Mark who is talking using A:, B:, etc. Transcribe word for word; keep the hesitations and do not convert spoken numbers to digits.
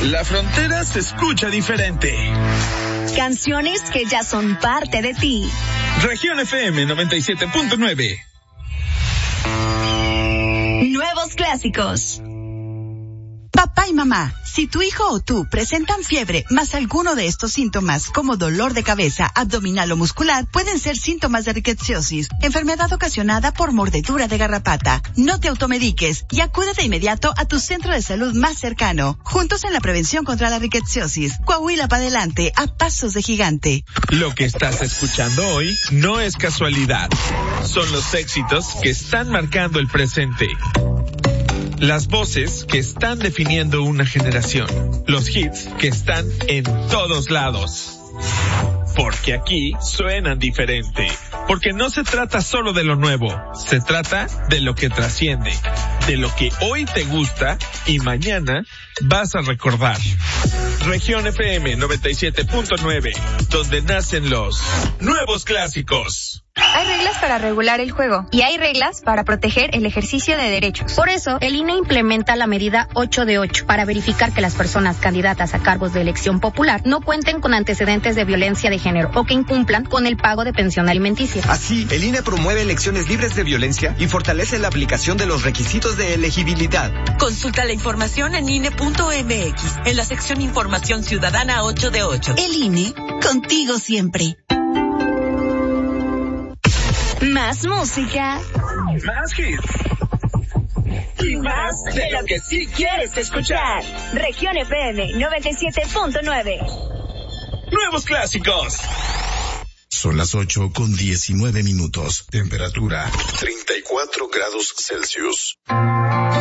A: La frontera se escucha diferente.
B: Canciones que ya son parte de ti.
A: Región F M noventa y siete punto nueve.
B: Nuevos clásicos.
C: Papá y mamá, si tu hijo o tú presentan fiebre más alguno de estos síntomas como dolor de cabeza, abdominal o muscular, pueden ser síntomas de rickettsiosis, enfermedad ocasionada por mordedura de garrapata. No te automediques y acude de inmediato a tu centro de salud más cercano. Juntos en la prevención contra la rickettsiosis. Coahuila para adelante, a pasos de gigante.
A: Lo que estás escuchando hoy no es casualidad. Son los éxitos que están marcando el presente. Las voces que están definiendo una generación. Los hits que están en todos lados. Porque aquí suenan diferente. Porque no se trata solo de lo nuevo. Se trata de lo que trasciende. De lo que hoy te gusta y mañana vas a recordar. Región F M noventa y siete punto nueve. Donde nacen los nuevos clásicos.
D: Hay reglas para regular el juego y hay reglas para proteger el ejercicio de derechos. Por eso, el I N E implementa la medida ocho de ocho para verificar que las personas candidatas a cargos de elección popular no cuenten con antecedentes de violencia de género o que incumplan con el pago de pensión alimenticia.
E: Así, el I N E promueve elecciones libres de violencia y fortalece la aplicación de los requisitos de elegibilidad.
F: Consulta la información en I N E punto M X, en la sección Información Ciudadana ocho de ocho.
C: El I N E, contigo siempre.
B: Más música.
A: Más hits. Y más de lo que sí quieres escuchar.
B: Región F M noventa y siete punto nueve.
A: Nuevos clásicos.
G: Son las ocho con diecinueve minutos. Temperatura treinta y cuatro grados Celsius.